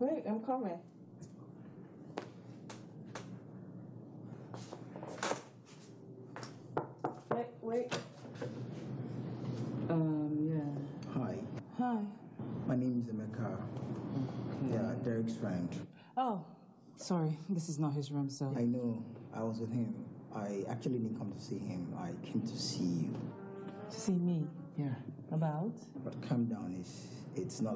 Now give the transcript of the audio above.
Wait, I'm coming. Wait. Yeah. Hi. My name is Emeka. Okay. Yeah, Derek's friend. Oh, sorry. This is not his room, so. I know. I was with him. I actually didn't come to see him. I came to see you. To see me? Yeah. About? But calm down. It's not